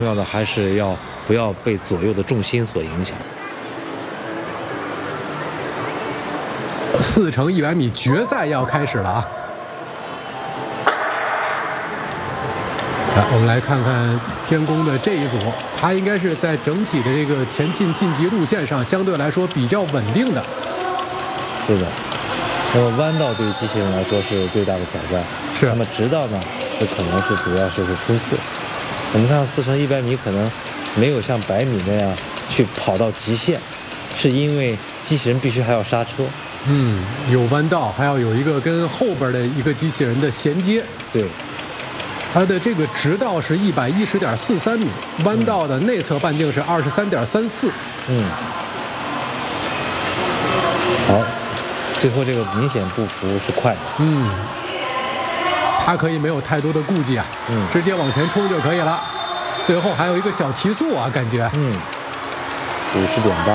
重要的还是不要被左右的重心所影响。 4乘100米决赛要开始了啊！来，我们来看看天宫的这一组，他应该是在整体的这个前进晋级路线上相对来说比较稳定的。 是的，那么弯道对于机器人来说是最大的挑战。 是。 那么直道呢，这可能是主要是冲刺。我们看4乘100米可能没有像100米那样去跑到极限，是因为机器人必须还要刹车。 有弯道，还要有一个跟后边的一个机器人的衔接。 对， 它的这个直道是110.43米，弯道的内侧半径是23.34。 好，最后这个明显步幅是快的。 他可以没有太多的顾忌啊，直接往前冲就可以了。最后还有一个小提速啊，感觉。 50.8。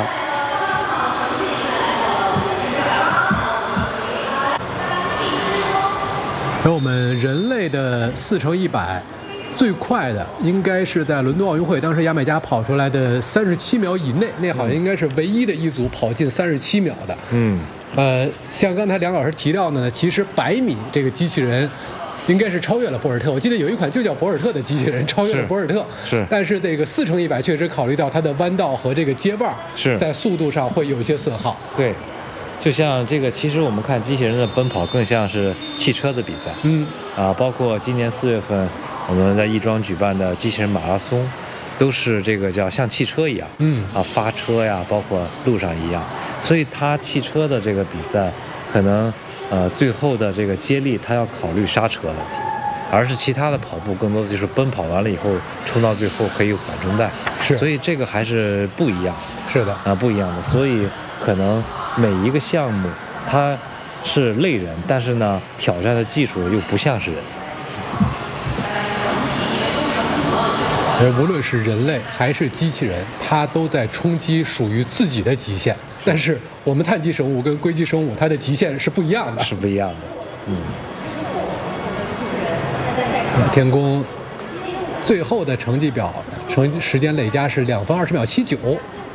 而我们人类的4乘100最快的应该是在伦敦奥运会，当时牙买加跑出来的37秒以内，那好像应该是唯一的一组跑进37秒的。像刚才梁老师提到的呢，其实100米这个机器人应该是超越了博尔特。我记得有一款就叫博尔特的机器人超越了博尔特。 是。 但是这个4乘100确实考虑到它的弯道和这个接棒，在速度上会有一些损耗。 对。就像这个，其实我们看机器人的奔跑更像是汽车的比赛。包括今年4月份我们在亦庄举办的机器人马拉松，都是这个叫像汽车一样。发车呀，包括路上一样。所以它汽车的这个比赛，可能最后的这个接力，它要考虑刹车问题，而是其他的跑步更多的就是奔跑完了以后冲到最后可以有缓冲带。所以这个还是不一样。 是的， 不一样的。所以可能每一个项目它是类人，但是呢挑战的技术又不像是人。 无论是人类还是机器人，它都在冲击属于自己的极限。但是我们碳基生物跟硅基生物，它的极限是不一样的。 是不一样的。 天宫最后的成绩表，时间累加是2分20秒79。